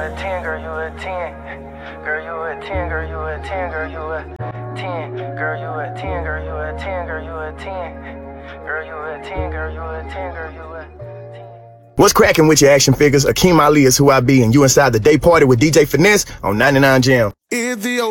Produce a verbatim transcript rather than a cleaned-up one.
a ten, girl, you a ten. Girl, you a ten, girl, you a ten, girl, you a ten. Girl, you a ten, girl, you a ten, girl, you a ten. Girl, you a ten, girl, you a ten, girl, you a ten. What's cracking with your action figures? Akeem Ali is who I be, and you inside the day party with D J Finesse on ninety-nine Jam.